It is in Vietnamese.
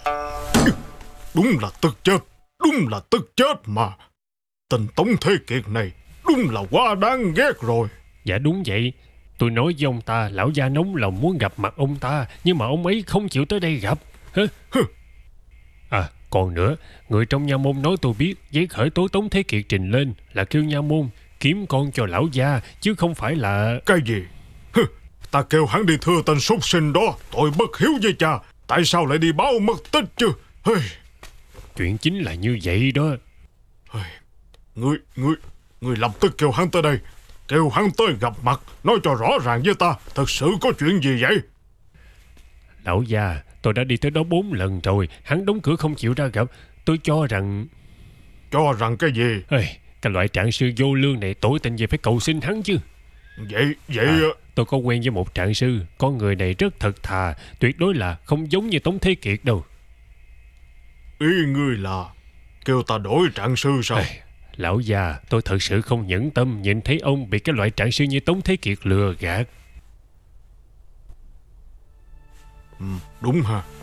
Đúng là tức chết. Đúng là tức chết mà. Tên Tống Thế Kiệt này đúng là quá đáng ghét rồi. Dạ đúng vậy. Tôi nói với ông ta, lão gia nóng lòng muốn gặp mặt ông ta, nhưng mà ông ấy không chịu tới đây gặp. À, còn nữa, người trong nha môn nói tôi biết giấy khởi tố Tống Thế Kiệt trình lên là kêu nha môn kiếm con cho lão gia, chứ không phải là... Cái gì? Ta kêu hắn đi thưa tên súc sinh đó, tội bất hiếu với cha. Tại sao lại đi báo mất tích chứ? Chuyện chính là như vậy đó. Ngươi lập tức kêu hắn tới đây. Kêu hắn tới gặp mặt, nói cho rõ ràng với ta, thật sự có chuyện gì vậy? Lão già, tôi đã đi tới đó 4 lần rồi, hắn đóng cửa không chịu ra gặp. Tôi cho rằng... Cho rằng cái gì? Cái loại trạng sư vô lương này tỏ tình gì phải cầu xin hắn chứ. Vậy tôi có quen với một trạng sư, con người này rất thật thà, tuyệt đối là không giống như Tống Thế Kiệt đâu. Ý ngươi là kêu ta đổi trạng sư sao? Lão già, tôi thật sự không nhẫn tâm nhìn thấy ông bị cái loại trạng sư như Tống Thế Kiệt lừa gạt. Đúng ha.